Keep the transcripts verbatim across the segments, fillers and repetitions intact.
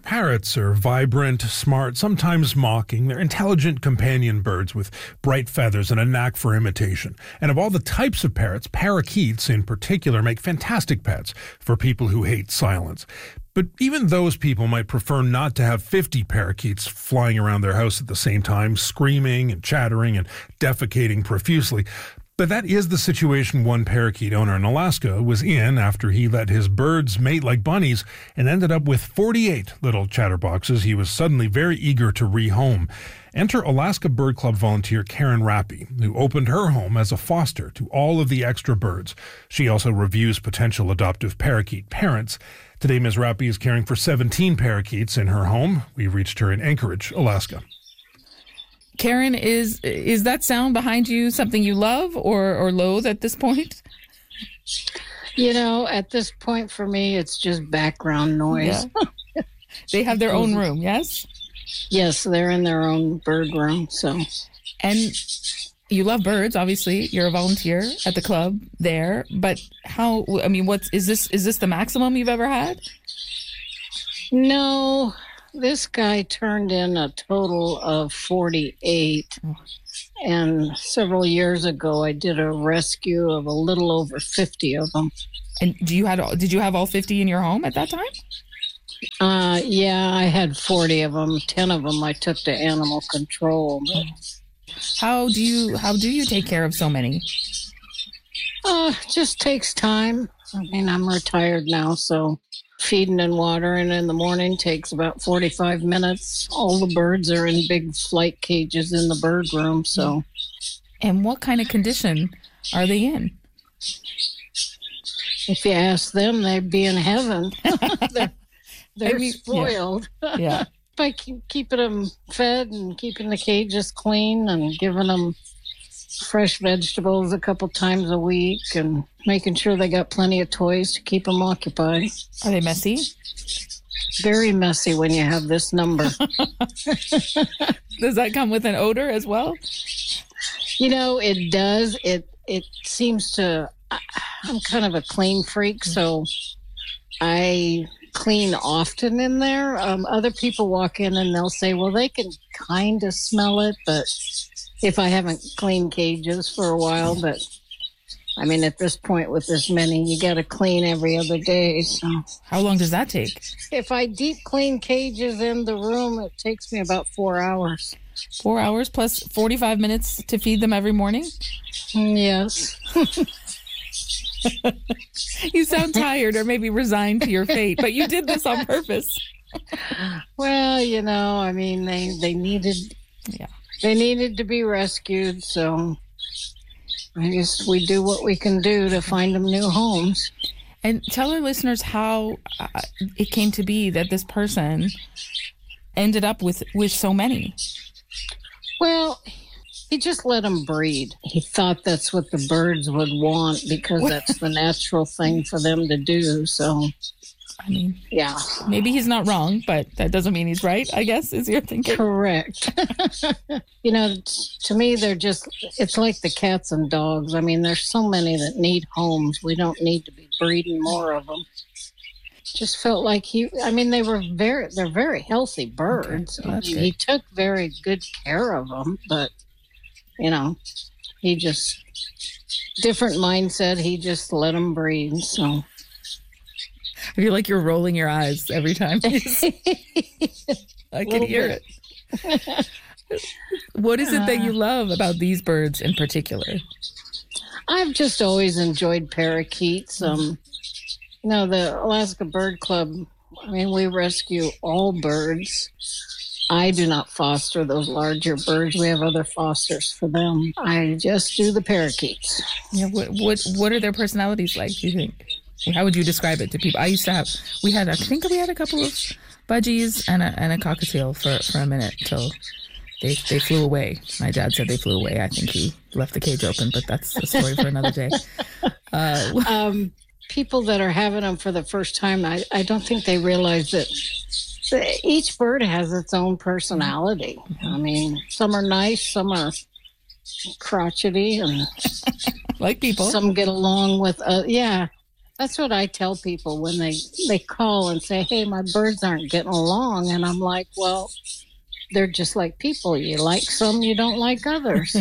Parrots are vibrant, smart, sometimes mocking. They're intelligent companion birds with bright feathers and a knack for imitation. And of all the types of parrots, parakeets in particular make fantastic pets for people who hate silence. But even those people might prefer not to have fifty parakeets flying around their house at the same time, screaming and chattering and defecating profusely. But that is the situation one parakeet owner in Alaska was in after he let his birds mate like bunnies and ended up with forty-eight little chatterboxes he was suddenly very eager to rehome. Enter Alaska Bird Club volunteer Karen Rappy, who opened her home as a foster to all of the extra birds. She also reviews potential adoptive parakeet parents. Today, Miz Rappy is caring for seventeen parakeets in her home. We reached her in Anchorage, Alaska. Karen, is is that sound behind you something you love or, or loathe at this point? You know, at this point for me, it's just background noise. Yeah. They have their own room, yes? Yes, they're in their own bird room. So, and you love birds, obviously. You're a volunteer at the club there. But how? I mean, what's is this? Is this the maximum you've ever had? No. This guy turned in a total of forty-eight, and several years ago I did a rescue of a little over fifty of them. And do you had did you have all fifty in your home at that time? Uh, yeah, I had forty of them. ten of them I took to animal control. But... How do you how do you take care of so many? Uh, just takes time. I mean, I'm retired now, so feeding and watering in the morning takes about forty-five minutes. All the birds are in big flight cages in the bird room, so. And what kind of condition are they in? If you ask them, they'd be in heaven. they're they're I mean, spoiled. Yeah. yeah. By keep, keeping them fed and keeping the cages clean and giving them fresh vegetables a couple times a week and making sure they got plenty of toys to keep them occupied. Are they messy? Very messy when you have this number. Does that come with an odor as well? You know, it does. It it seems to, I'm kind of a clean freak, so I clean often in there. Um, other people walk in and they'll say, well, they can kind of smell it, but if I haven't cleaned cages for a while, but I mean, at this point with this many, you got to clean every other day. So how long does that take? If I deep clean cages in the room, it takes me about four hours. Four hours plus forty-five minutes to feed them every morning? Yes. You sound tired or maybe resigned to your fate, but you did this on purpose. Well, you know, I mean, they, they needed... Yeah. They needed to be rescued, so I guess we do what we can do to find them new homes. And tell our listeners how uh, it came to be that this person ended up with, with so many. Well, he just let them breed. He thought that's what the birds would want because that's the natural thing for them to do, so... I mean, yeah. Maybe he's not wrong, but that doesn't mean he's right, I guess, is your thinking. Correct. You know, to me, they're just, it's like the cats and dogs. I mean, there's so many that need homes. We don't need to be breeding more of them. Just felt like he, I mean, they were very, they're very healthy birds. Okay, well, I mean, he took very good care of them, but, you know, he just, different mindset. He just let them breed, so. I feel like you're rolling your eyes every time. I can hear bit. it. What is it that you love about these birds in particular? I've just always enjoyed parakeets. Um, you know, the Alaska Bird Club, I mean, we rescue all birds. I do not foster those larger birds. We have other fosters for them. I just do the parakeets. Yeah. What what what are their personalities like, do you think? How would you describe it to people? I used to have, we had, I think we had a couple of budgies and a, and a cockatiel for, for a minute till they, they flew away. My dad said they flew away. I think he left the cage open, but that's a story for another day. Uh, um, people that are having them for the first time, I, I don't think they realize that the, each bird has its own personality. I mean, some are nice, some are crotchety, and like people. Some get along with, uh, yeah. That's what I tell people when they, they call and say, hey, my birds aren't getting along. And I'm like, well, they're just like people. You like some, you don't like others.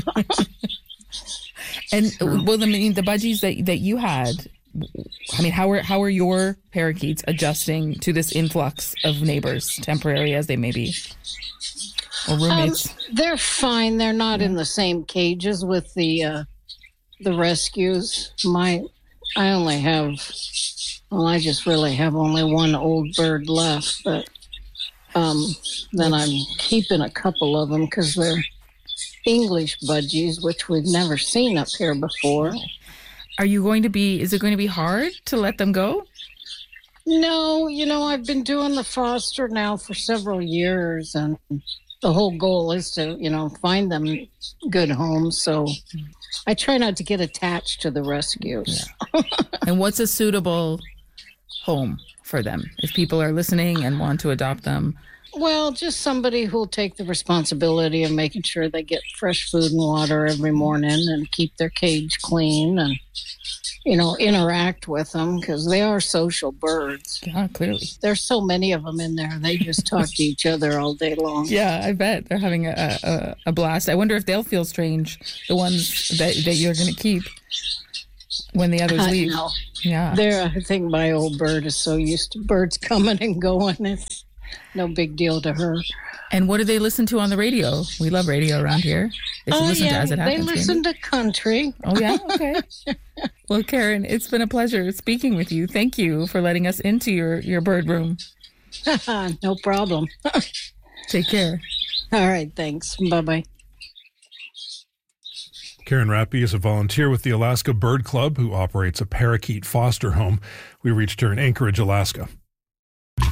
And well, I mean, the budgies that that you had, I mean, how are how are your parakeets adjusting to this influx of neighbors, temporary as they may be, or roommates? Um, they're fine. They're not yeah. in the same cages with the uh, the rescues. My, I only have, well, I just really have only one old bird left, but um, then I'm keeping a couple of them because they're English budgies, which we've never seen up here before. Are you going to be, is it going to be hard to let them go? No, you know, I've been doing the foster now for several years, and the whole goal is to, you know, find them good homes. So I try not to get attached to the rescues. Yeah. And what's a suitable home for them if people are listening and want to adopt them? Well, just somebody who'll take the responsibility of making sure they get fresh food and water every morning and keep their cage clean and, you know, interact with them because they are social birds. Yeah, clearly. There's so many of them in there. They just talk to each other all day long. Yeah, I bet. They're having a, a, a blast. I wonder if they'll feel strange, the ones that, that you're going to keep when the others I leave. know. Yeah. They're, I think my old bird is so used to birds coming and going. It's no big deal to her. And what do they listen to on the radio? We love radio around here. They should oh, listen yeah. to As It Happens. They listen maybe. to country. Oh, yeah? Okay. Well, Karen, it's been a pleasure speaking with you. Thank you for letting us into your, your bird room. No problem. Take care. All right. Thanks. Bye-bye. Karen Rappy is a volunteer with the Alaska Bird Club who operates a parakeet foster home. We reached her in Anchorage, Alaska.